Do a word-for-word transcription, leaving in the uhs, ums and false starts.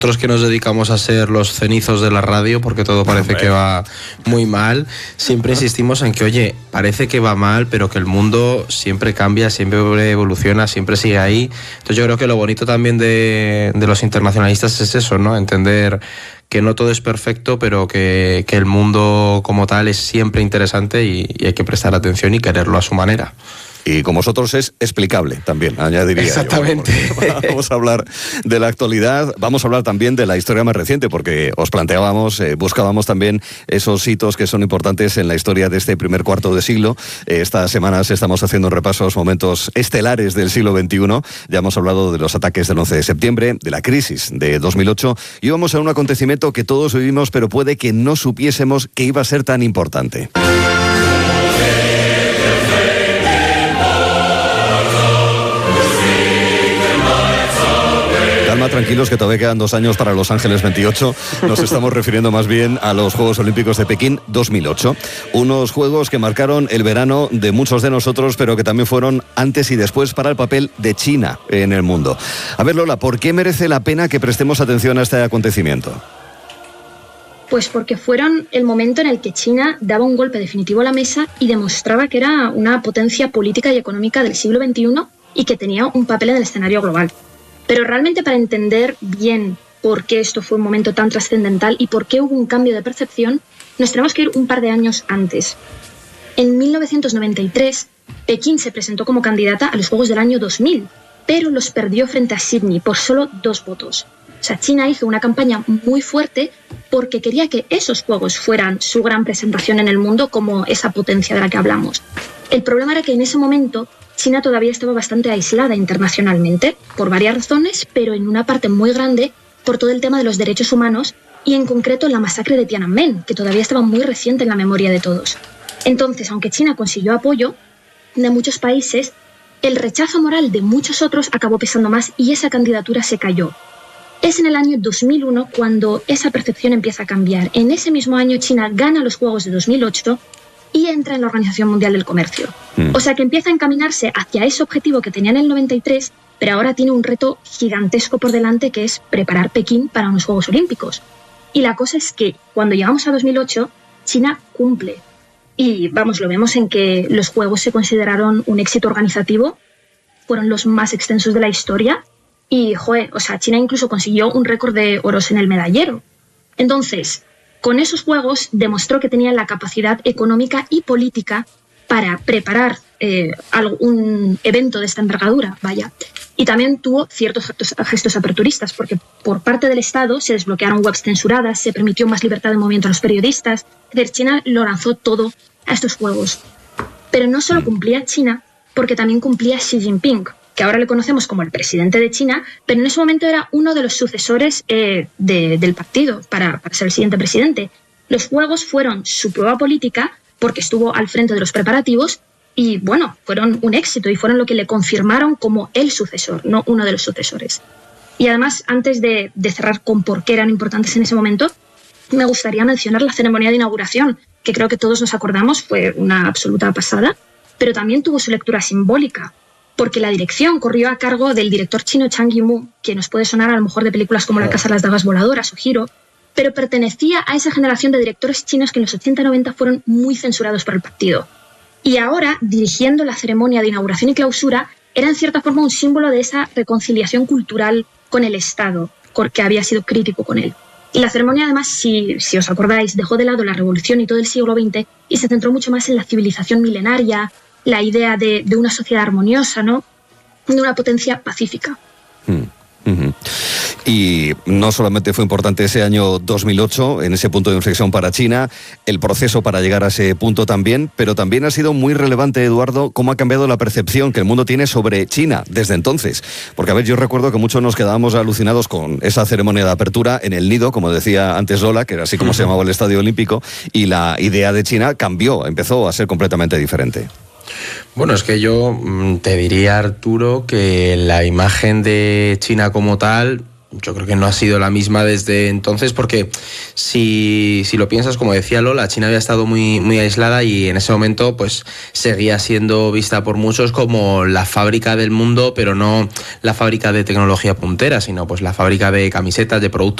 Nosotros que nos dedicamos a ser los cenizos de la radio, porque todo parece que va muy mal, siempre insistimos en que, oye, parece que va mal, pero que el mundo siempre cambia, siempre evoluciona, siempre sigue ahí. Entonces yo creo que lo bonito también de, de los internacionalistas es eso, ¿no? Entender que no todo es perfecto, pero que, que el mundo como tal es siempre interesante y, y hay que prestar atención y quererlo a su manera. Y con vosotros es explicable también, añadiría. Exactamente. Yo. Vamos a hablar de la actualidad, vamos a hablar también de la historia más reciente, porque os planteábamos, eh, buscábamos también esos hitos que son importantes en la historia de este primer cuarto de siglo. Eh, estas semanas estamos haciendo un repaso a los momentos estelares del siglo veintiuno. Ya hemos hablado de los ataques del once de septiembre, de la crisis de dos mil ocho, y vamos a un acontecimiento que todos vivimos, pero puede que no supiésemos que iba a ser tan importante. Calma, tranquilos, que todavía quedan dos años para Los Ángeles veintiocho. Nos estamos refiriendo más bien a los Juegos Olímpicos de Pekín dos mil ocho. Unos Juegos que marcaron el verano de muchos de nosotros, pero que también fueron antes y después para el papel de China en el mundo. A ver, Lola, ¿por qué merece la pena que prestemos atención a este acontecimiento? Pues porque fueron el momento en el que China daba un golpe definitivo a la mesa y demostraba que era una potencia política y económica del siglo veintiuno y que tenía un papel en el escenario global. Pero realmente, para entender bien por qué esto fue un momento tan trascendental y por qué hubo un cambio de percepción, nos tenemos que ir un par de años antes. En mil novecientos noventa y tres, Pekín se presentó como candidata a los Juegos del año dos mil, pero los perdió frente a Sydney por solo dos votos. O sea, China hizo una campaña muy fuerte porque quería que esos Juegos fueran su gran presentación en el mundo como esa potencia de la que hablamos. El problema era que en ese momento China todavía estaba bastante aislada internacionalmente, por varias razones, pero en una parte muy grande por todo el tema de los derechos humanos y en concreto la masacre de Tiananmen, que todavía estaba muy reciente en la memoria de todos. Entonces, aunque China consiguió apoyo de muchos países, el rechazo moral de muchos otros acabó pesando más y esa candidatura se cayó. Es en el año dos mil uno cuando esa percepción empieza a cambiar. En ese mismo año China gana los Juegos de dos mil ocho y entra en la Organización Mundial del Comercio. Mm. O sea que empieza a encaminarse hacia ese objetivo que tenía en el noventa y tres, pero ahora tiene un reto gigantesco por delante, que es preparar Pekín para unos Juegos Olímpicos. Y la cosa es que cuando llegamos a dos mil ocho, China cumple. Y vamos, lo vemos en que los Juegos se consideraron un éxito organizativo, fueron los más extensos de la historia, y, joder, o sea, China incluso consiguió un récord de oros en el medallero. Entonces, con esos Juegos demostró que tenía la capacidad económica y política para preparar eh, un evento de esta envergadura, vaya. Y también tuvo ciertos gestos, gestos aperturistas, porque por parte del Estado se desbloquearon webs censuradas, se permitió más libertad de movimiento a los periodistas. Es decir, China lo lanzó todo a estos Juegos. Pero no solo cumplía China, porque también cumplía Xi Jinping, que ahora le conocemos como el presidente de China, pero en ese momento era uno de los sucesores eh, de, del partido para, para ser el siguiente presidente. Los Juegos fueron su prueba política porque estuvo al frente de los preparativos y, bueno, fueron un éxito y fueron lo que le confirmaron como el sucesor, no uno de los sucesores. Y además, antes de, de cerrar con por qué eran importantes en ese momento, me gustaría mencionar la ceremonia de inauguración, que creo que todos nos acordamos, fue una absoluta pasada, pero también tuvo su lectura simbólica, porque la dirección corrió a cargo del director chino Zhang Yimou, que nos puede sonar a lo mejor de películas como La Casa de las Dagas Voladoras o Hiro, pero pertenecía a esa generación de directores chinos que en los ochenta y noventa fueron muy censurados por el partido. Y ahora, dirigiendo la ceremonia de inauguración y clausura, era en cierta forma un símbolo de esa reconciliación cultural con el Estado, que había sido crítico con él. Y la ceremonia, además, si, si os acordáis, dejó de lado la revolución y todo el siglo veinte y se centró mucho más en la civilización milenaria, la idea de, de una sociedad armoniosa, ¿no? De una potencia pacífica. Mm. Uh-huh. Y no solamente fue importante ese año dos mil ocho, en ese punto de inflexión para China, el proceso para llegar a ese punto también, pero también ha sido muy relevante, Eduardo, cómo ha cambiado la percepción que el mundo tiene sobre China desde entonces. Porque, a ver, yo recuerdo que muchos nos quedábamos alucinados con esa ceremonia de apertura en el Nido, como decía antes Lola, que era así como uh-huh. se llamaba el Estadio Olímpico, y la idea de China cambió, empezó a ser completamente diferente. Bueno, es que yo te diría, Arturo, que la imagen de China como tal yo creo que no ha sido la misma desde entonces, porque si, si lo piensas, como decía Lola, China había estado muy, muy aislada y en ese momento pues seguía siendo vista por muchos como la fábrica del mundo, pero no la fábrica de tecnología puntera, sino pues la fábrica de camisetas, de productos